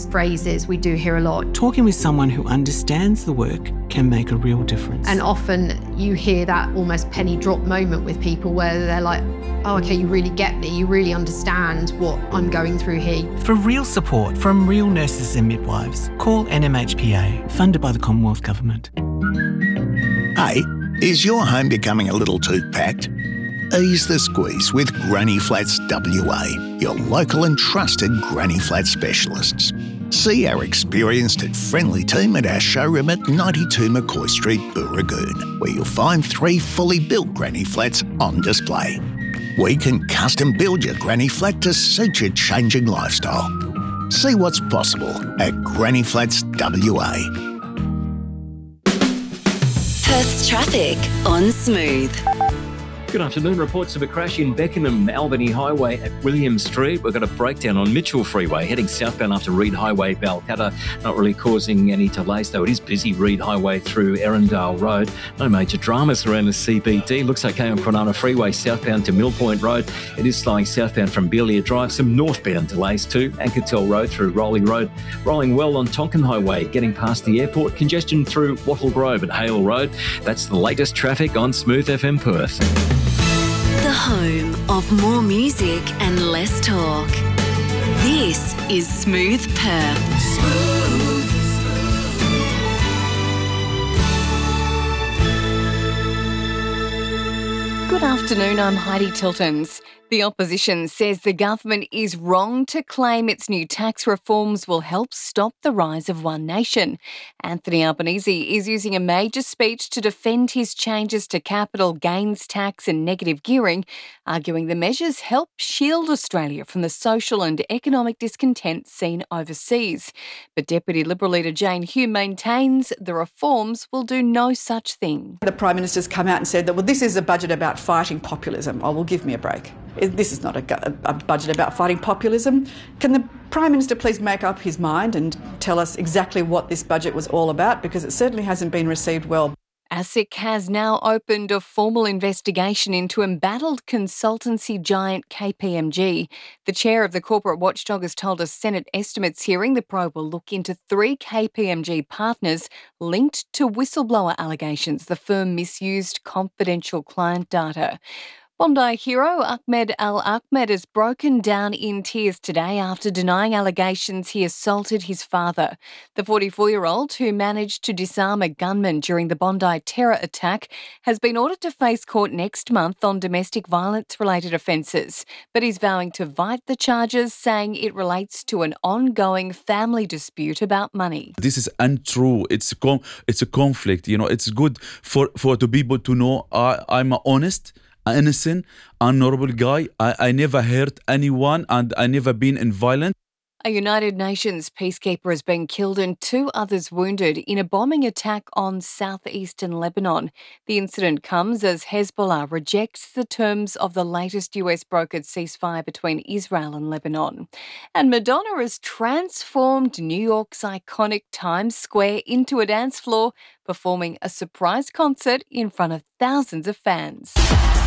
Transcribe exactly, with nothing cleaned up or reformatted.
phrases we do hear a lot. Talking with someone who understands the work can make a real difference. And often you hear that almost penny drop moment with people where they're like, oh, okay, you really get me, you really understand what I'm going through here. For real support from real nurses and midwives, call N M H P A, funded by the Commonwealth Government. Hey, is your home becoming a little too packed? Ease the squeeze with Granny Flats W A, your local and trusted Granny Flat specialists. See our experienced and friendly team at our showroom at ninety-two McCoy Street, Booragoon, where you'll find three fully built Granny Flats on display. We can custom build your Granny Flat to suit your changing lifestyle. See what's possible at Granny Flats W A. Perth's traffic on Smooth. Good afternoon. Reports of a crash in Beckenham Albany Highway at William Street. We've got a breakdown on Mitchell Freeway heading southbound after Reed Highway, Balcatta. Not really causing any delays, though. It is busy Reed Highway through Erindale Road. No major dramas around the C B D. Looks okay on Kwinana Freeway southbound to Mill Point Road. It is slowing southbound from Belia Drive. Some northbound delays too. Ankertel Road through Rowley Road. Rolling well on Tonkin Highway, getting past the airport. Congestion through Wattle Grove at Hale Road. That's the latest traffic on Smooth F M Perth. The home of more music and less talk. This is Smooth Perth. Smooth. Good afternoon, I'm Heidi Tiltons. The opposition says the government is wrong to claim its new tax reforms will help stop the rise of One Nation. Anthony Albanese is using a major speech to defend his changes to capital gains tax and negative gearing, arguing the measures help shield Australia from the social and economic discontent seen overseas. But Deputy Liberal leader Jane Hume maintains the reforms will do no such thing. The Prime Minister's come out and said that, well, this is a budget about fighting populism. Oh, well, give me a break. This is not a, a budget about fighting populism. Can the Prime Minister please make up his mind and tell us exactly what this budget was all about? Because it certainly hasn't been received well. ASIC has now opened a formal investigation into embattled consultancy giant K P M G. The chair of the corporate watchdog has told a Senate estimates hearing the probe will look into three K P M G partners linked to whistleblower allegations the firm misused confidential client data. Bondi hero Ahmed Al Ahmed has broken down in tears today after denying allegations he assaulted his father. The forty-four-year-old, who managed to disarm a gunman during the Bondi terror attack, has been ordered to face court next month on domestic violence-related offences, but he's vowing to fight the charges, saying it relates to an ongoing family dispute about money. This is untrue. It's a, com- it's a conflict. You know, it's good for, for the people to know I, I'm honest, innocent, honorable guy. I, I never hurt anyone and I never been in violence. A United Nations peacekeeper has been killed and two others wounded in a bombing attack on southeastern Lebanon. The incident comes as Hezbollah rejects the terms of the latest U S-brokered ceasefire between Israel and Lebanon. And Madonna has transformed New York's iconic Times Square into a dance floor, performing a surprise concert in front of thousands of fans.